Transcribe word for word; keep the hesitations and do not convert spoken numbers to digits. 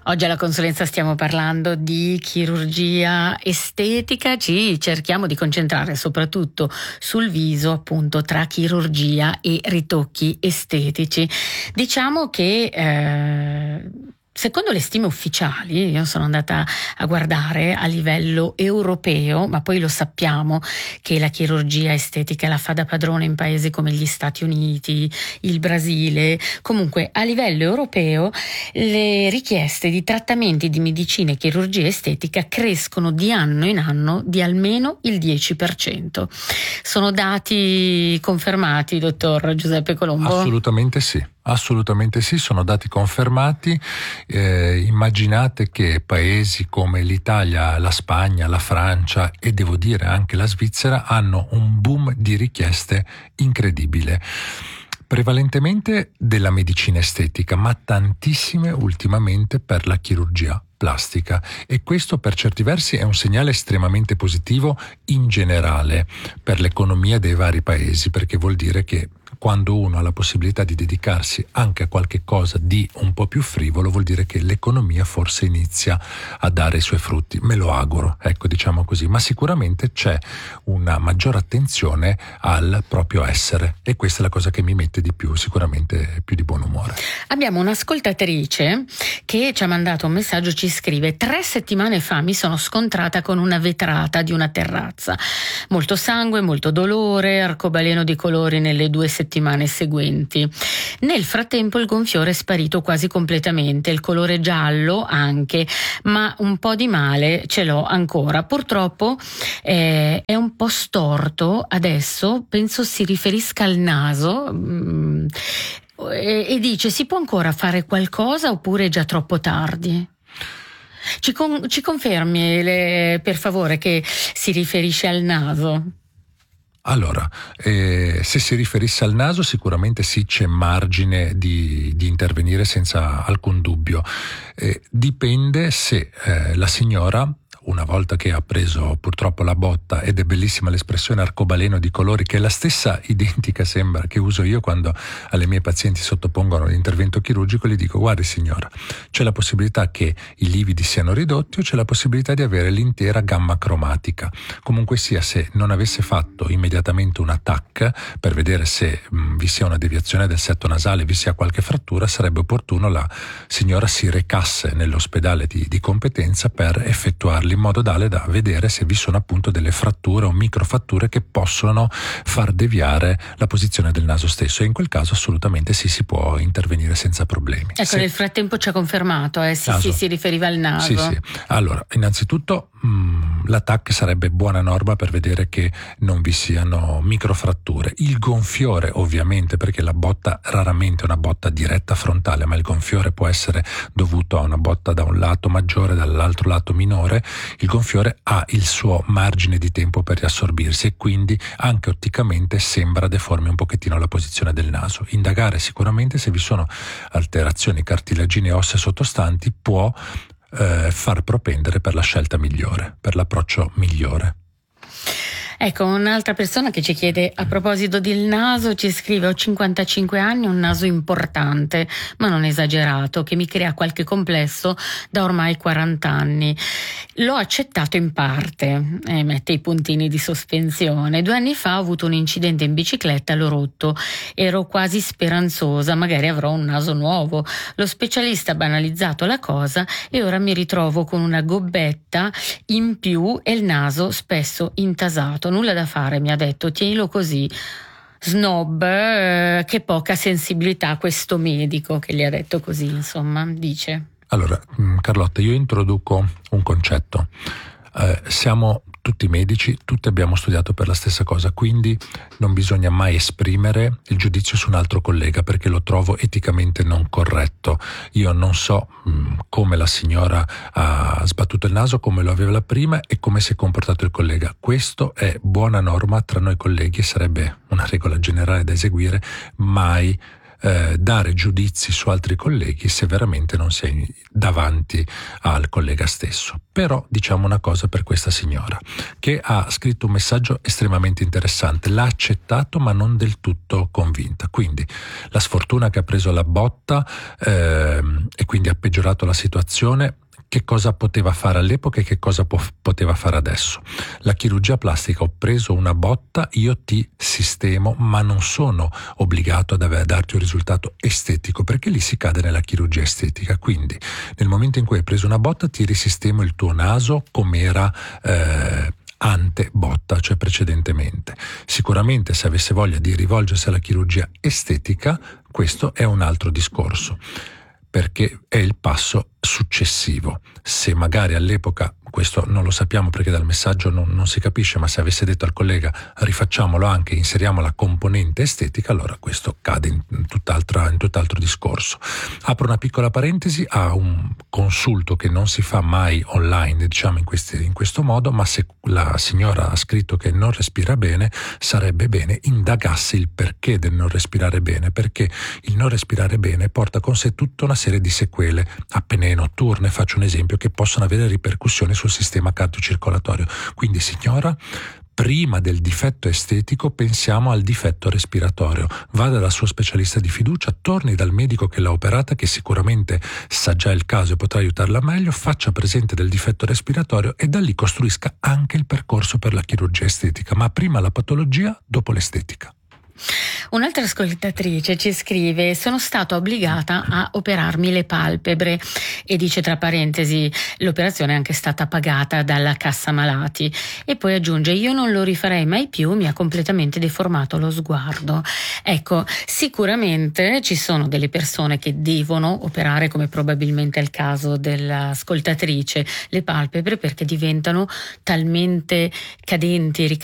Oggi alla consulenza stiamo parlando di chirurgia estetica, ci cerchiamo di concentrare soprattutto sul viso, appunto, tra chirurgia e ritocchi estetici. Diciamo che eh, secondo le stime ufficiali, io sono andata a guardare a livello europeo, ma poi lo sappiamo che la chirurgia estetica la fa da padrone in paesi come gli Stati Uniti, il Brasile. Comunque a livello europeo le richieste di trattamenti di medicina e chirurgia estetica crescono di anno in anno di almeno il dieci per cento. Sono dati confermati, dottor Giuseppe Colombo? Assolutamente sì. Assolutamente sì, sono dati confermati. Eh, immaginate che paesi come l'Italia, la Spagna, la Francia e devo dire anche la Svizzera hanno un boom di richieste incredibile. Prevalentemente della medicina estetica, ma tantissime ultimamente per la chirurgia plastica, e questo per certi versi è un segnale estremamente positivo in generale per l'economia dei vari paesi, perché vuol dire che quando uno ha la possibilità di dedicarsi anche a qualche cosa di un po' più frivolo, vuol dire che l'economia forse inizia a dare i suoi frutti. Me lo auguro, ecco, diciamo così, ma sicuramente c'è una maggiore attenzione al proprio essere, e questa è la cosa che mi mette di più, sicuramente più di buon umore. Abbiamo un'ascoltatrice che ci ha mandato un messaggio, ci scrive: tre settimane fa mi sono scontrata con una vetrata di una terrazza, molto sangue, molto dolore, arcobaleno di colori nelle due settimane settimane seguenti. Nel frattempo il gonfiore è sparito quasi completamente, il colore giallo anche, ma un po' di male ce l'ho ancora. Purtroppo eh, è un po' storto adesso, penso si riferisca al naso, mm, e, e dice: si può ancora fare qualcosa oppure è già troppo tardi? Ci, con, ci confermi le, per favore, che si riferisce al naso? Allora, eh, se si riferisse al naso sicuramente sì, c'è margine di, di intervenire senza alcun dubbio. Eh, dipende se eh, la signora, una volta che ha preso purtroppo la botta, ed è bellissima l'espressione arcobaleno di colori, che è la stessa identica sembra che uso io quando alle mie pazienti sottopongono l'intervento chirurgico, gli dico: guardi signora, c'è la possibilità che i lividi siano ridotti o c'è la possibilità di avere l'intera gamma cromatica. Comunque sia, se non avesse fatto immediatamente una T A C per vedere se mh, vi sia una deviazione del setto nasale, vi sia qualche frattura, sarebbe opportuno la signora si recasse nell'ospedale di, di competenza per effettuarli, in modo tale da vedere se vi sono appunto delle fratture o microfatture che possono far deviare la posizione del naso stesso, e in quel caso assolutamente sì, si può intervenire senza problemi. Ecco, se... nel frattempo ci ha confermato, eh? sì, sì, si riferiva al naso. Sì, sì. Allora, innanzitutto mh, la T A C sarebbe buona norma per vedere che non vi siano microfratture. Il gonfiore ovviamente, perché la botta raramente è una botta diretta frontale, ma il gonfiore può essere dovuto a una botta da un lato maggiore, dall'altro lato minore. Il gonfiore ha il suo margine di tempo per riassorbirsi e quindi anche otticamente sembra deformi un pochettino la posizione del naso. Indagare sicuramente se vi sono alterazioni cartilagine e ossee sottostanti può eh, far propendere per la scelta migliore, per l'approccio migliore. Ecco, un'altra persona che ci chiede a proposito del naso, ci scrive: ho cinquantacinque anni, un naso importante ma non esagerato, che mi crea qualche complesso da ormai quaranta anni. L'ho accettato in parte, e mette i puntini di sospensione. Due anni fa ho avuto un incidente in bicicletta, l'ho rotto, ero quasi speranzosa, magari avrò un naso nuovo. Lo specialista ha banalizzato la cosa e ora mi ritrovo con una gobbetta in più e il naso spesso intasato. Nulla da fare, mi ha detto, tienilo così. Snob, eh, che poca sensibilità questo medico che gli ha detto così, insomma, dice. Allora, Carlotta, io introduco un concetto. Eh, siamo tutti medici, tutti abbiamo studiato per la stessa cosa, quindi non bisogna mai esprimere il giudizio su un altro collega, perché lo trovo eticamente non corretto. Io non so mh, come la signora ha sbattuto il naso, come lo aveva la prima e come si è comportato il collega. Questo è buona norma tra noi colleghi e sarebbe una regola generale da eseguire: mai Eh, dare giudizi su altri colleghi se veramente non sei davanti al collega stesso. Però diciamo una cosa per questa signora, che ha scritto un messaggio estremamente interessante: l'ha accettato ma non del tutto convinta, quindi la sfortuna che ha preso la botta, eh, e quindi quindi ha peggiorato la situazione. Che cosa poteva fare all'epoca e che cosa po- poteva fare adesso? La chirurgia plastica: ho preso una botta, io ti sistemo, ma non sono obbligato ad avere, a darti un risultato estetico, perché lì si cade nella chirurgia estetica. Quindi nel momento in cui hai preso una botta ti risistemo il tuo naso come era eh, ante botta, cioè precedentemente. Sicuramente se avesse voglia di rivolgersi alla chirurgia estetica, questo è un altro discorso, perché è il passo successivo. Se magari all'epoca, questo non lo sappiamo perché dal messaggio non, non si capisce, ma se avesse detto al collega rifacciamolo anche, inseriamo la componente estetica, allora questo cade in, in, tutt'altra, in tutt'altro discorso. Apro una piccola parentesi: a un consulto che non si fa mai online, diciamo in, questi, in questo modo, ma se la signora ha scritto che non respira bene, sarebbe bene indagasse il perché del non respirare bene, perché il non respirare bene porta con sé tutta una serie di sequele, apnee notturne, faccio un esempio, che possono avere ripercussioni sul sistema cardiocircolatorio. Quindi signora, prima del difetto estetico pensiamo al difetto respiratorio. Vada dal suo specialista di fiducia, torni dal medico che l'ha operata, che sicuramente sa già il caso e potrà aiutarla meglio, faccia presente del difetto respiratorio e da lì costruisca anche il percorso per la chirurgia estetica, ma prima la patologia, dopo l'estetica. Un'altra ascoltatrice ci scrive: sono stata obbligata a operarmi le palpebre, e dice tra parentesi l'operazione è anche stata pagata dalla cassa malati, e poi aggiunge: io non lo rifarei mai più, mi ha completamente deformato lo sguardo. Ecco, sicuramente ci sono delle persone che devono operare, come probabilmente è il caso dell'ascoltatrice, le palpebre, perché diventano talmente cadenti,